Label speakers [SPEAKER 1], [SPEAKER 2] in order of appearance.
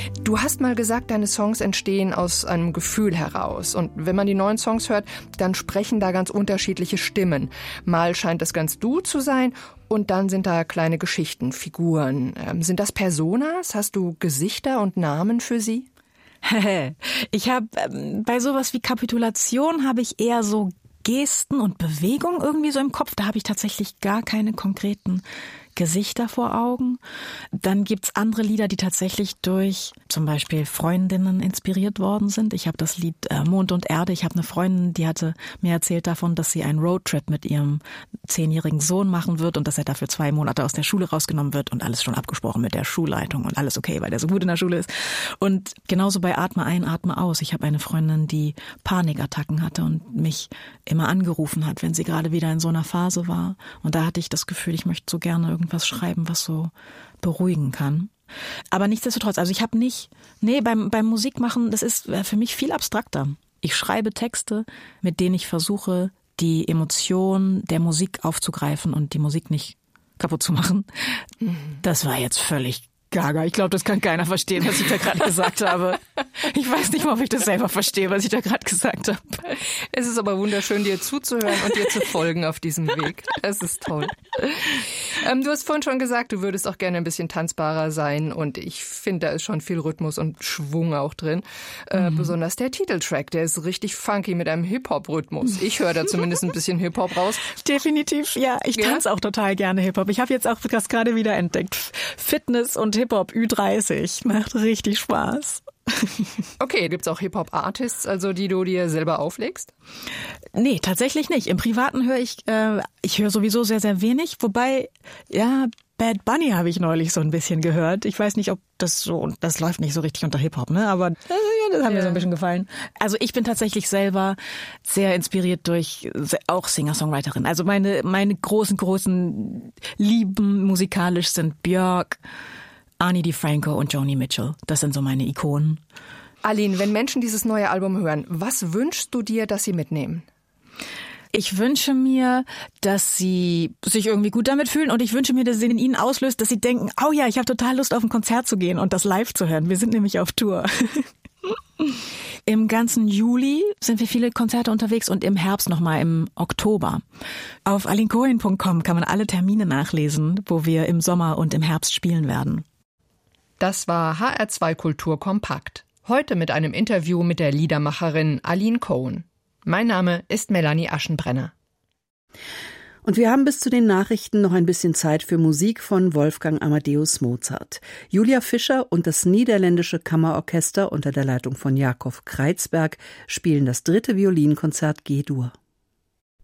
[SPEAKER 1] Du hast mal gesagt, deine Songs entstehen aus einem Gefühl heraus. Und wenn man die neuen Songs hört, dann sprechen da ganz unterschiedliche Stimmen. Mal scheint es ganz du zu sein und dann sind da kleine Geschichten, Figuren. Sind das Personas? Hast du Gesichter und Namen für sie?
[SPEAKER 2] Ich habe bei sowas wie Kapitulation habe ich eher so Gesten und Bewegungen irgendwie so im Kopf. Da habe ich tatsächlich gar keine konkreten Gesichter vor Augen. Dann gibt's andere Lieder, die tatsächlich durch zum Beispiel Freundinnen inspiriert worden sind. Ich habe das Lied Mond und Erde. Ich habe eine Freundin, die hatte mir erzählt davon, dass sie einen Roadtrip mit ihrem 10-jährigen Sohn machen wird und dass er dafür 2 Monate aus der Schule rausgenommen wird und alles schon abgesprochen mit der Schulleitung und alles okay, weil der so gut in der Schule ist. Und genauso bei Atme ein, Atme aus. Ich habe eine Freundin, die Panikattacken hatte und mich immer angerufen hat, wenn sie gerade wieder in so einer Phase war. Und da hatte ich das Gefühl, ich möchte so gerne irgendwas schreiben, was so beruhigen kann. Aber nichtsdestotrotz, also ich habe beim Musikmachen, das ist für mich viel abstrakter. Ich schreibe Texte, mit denen ich versuche, die Emotion der Musik aufzugreifen und die Musik nicht kaputt zu machen. Das war jetzt völlig gaga. Ich glaube, das kann keiner verstehen, was ich da gerade gesagt habe. Ich weiß nicht mal, ob ich das selber verstehe, was ich da gerade gesagt habe.
[SPEAKER 1] Es ist aber wunderschön, dir zuzuhören und dir zu folgen auf diesem Weg. Es ist toll. Du hast vorhin schon gesagt, du würdest auch gerne ein bisschen tanzbarer sein und ich finde, da ist schon viel Rhythmus und Schwung auch drin. Besonders der Titeltrack, der ist richtig funky mit einem Hip-Hop-Rhythmus. Ich höre da zumindest ein bisschen Hip-Hop raus.
[SPEAKER 2] Definitiv, ja. Ich tanze auch total gerne Hip-Hop. Ich habe jetzt auch das gerade wieder entdeckt. Fitness und Hip-Hop Ü30. Macht richtig Spaß.
[SPEAKER 1] Okay, gibt's auch Hip-Hop-Artists, also die du dir selber auflegst?
[SPEAKER 2] Nee, tatsächlich nicht. Im Privaten höre ich höre sowieso sehr, sehr wenig. Wobei, ja, Bad Bunny habe ich neulich so ein bisschen gehört. Ich weiß nicht, ob das läuft nicht so richtig unter Hip-Hop, ne? Aber das hat mir so ein bisschen gefallen. Also ich bin tatsächlich selber sehr inspiriert durch auch Singer-Songwriterin. Also meine großen Lieben musikalisch sind Björk, Ani DiFranco und Joni Mitchell. Das sind so meine Ikonen.
[SPEAKER 1] Aline, wenn Menschen dieses neue Album hören, was wünschst du dir, dass sie mitnehmen?
[SPEAKER 2] Ich wünsche mir, dass sie sich irgendwie gut damit fühlen und ich wünsche mir, dass es in ihnen auslöst, dass sie denken, oh ja, ich habe total Lust auf ein Konzert zu gehen und das live zu hören. Wir sind nämlich auf Tour. Im ganzen Juli sind wir viele Konzerte unterwegs und im Herbst nochmal im Oktober. Auf alincohen.com kann man alle Termine nachlesen, wo wir im Sommer und im Herbst spielen werden.
[SPEAKER 1] Das war HR2 Kultur Kompakt. Heute mit einem Interview mit der Liedermacherin Aline Cohen. Mein Name ist Melanie Aschenbrenner.
[SPEAKER 3] Und wir haben bis zu den Nachrichten noch ein bisschen Zeit für Musik von Wolfgang Amadeus Mozart. Julia Fischer und das Niederländische Kammerorchester unter der Leitung von Jakob Kreizberg spielen das 3. Violinkonzert G-Dur.